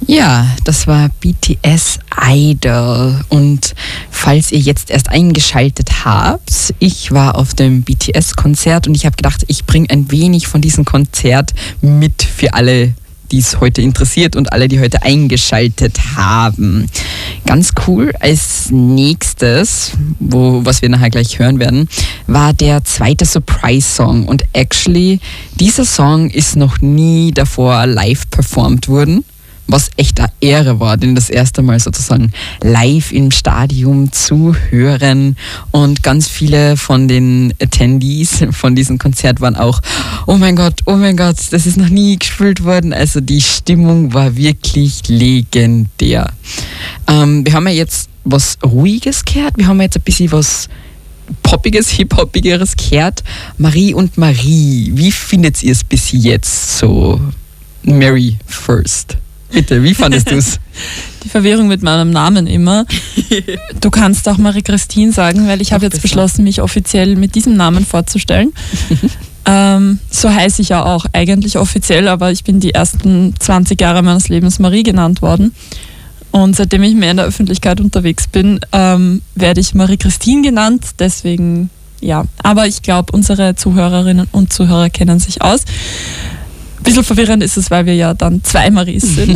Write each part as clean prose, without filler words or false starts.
Ja, das war BTS Idol. Und falls ihr jetzt erst eingeschaltet habt, ich war auf dem BTS-Konzert und ich habe gedacht, ich bringe ein wenig von diesem Konzert mit für alle, die es heute interessiert und alle, die heute eingeschaltet haben. Ganz cool. Als nächstes, was wir nachher gleich hören werden, war der zweite Surprise-Song. Und actually, dieser Song ist noch nie davor live performt worden, was echt eine Ehre war, den das erste Mal sozusagen live im Stadion zu hören. Und ganz viele von den Attendees von diesem Konzert waren auch, oh mein Gott, das ist noch nie gespielt worden. Also die Stimmung war wirklich legendär. Wir haben ja jetzt was Ruhiges gehört, wir haben jetzt ein bisschen was Poppiges, Hip-Hoppigeres gehört. Marie und Marie, wie findet ihr es bis jetzt so? Mary first. Bitte, wie fandest du es? Die Verwirrung mit meinem Namen immer. Du kannst auch Marie-Christine sagen, weil ich habe jetzt beschlossen, mich offiziell mit diesem Namen vorzustellen. So heiße ich ja auch eigentlich offiziell, aber ich bin die ersten 20 Jahre meines Lebens Marie genannt worden. Und seitdem ich mehr in der Öffentlichkeit unterwegs bin, werde ich Marie-Christine genannt. Deswegen, ja. Aber ich glaube, unsere Zuhörerinnen und Zuhörer kennen sich aus. Ein bisschen verwirrend ist es, weil wir ja dann 2 Maries sind.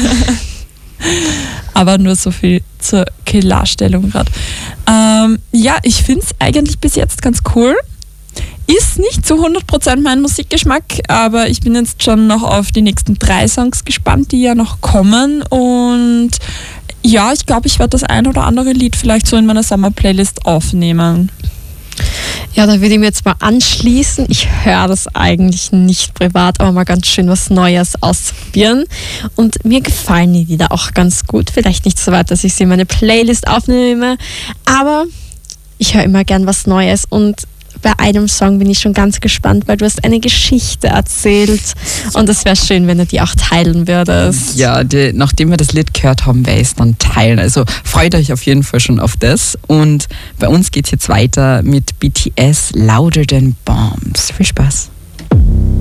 Aber nur so viel zur Klarstellung gerade. Ja, ich finde es eigentlich bis jetzt ganz cool. Ist nicht zu 100% mein Musikgeschmack, aber ich bin jetzt schon noch auf die nächsten 3 Songs gespannt, die ja noch kommen. Und ja, ich glaube, ich werde das ein oder andere Lied vielleicht so in meiner Summer-Playlist aufnehmen. Ja, da würde ich mir jetzt mal anschließen. Ich höre das eigentlich nicht privat, aber mal ganz schön was Neues ausprobieren. Und mir gefallen die Lieder auch ganz gut. Vielleicht nicht so weit, dass ich sie in meine Playlist aufnehme, aber ich höre immer gern was Neues. Und bei einem Song bin ich schon ganz gespannt, weil du hast eine Geschichte erzählt und es wäre schön, wenn du die auch teilen würdest. Ja, nachdem wir das Lied gehört haben, werde ich es dann teilen. Also freut euch auf jeden Fall schon auf das. Und bei uns geht es jetzt weiter mit BTS Louder Than Bombs. Viel Spaß.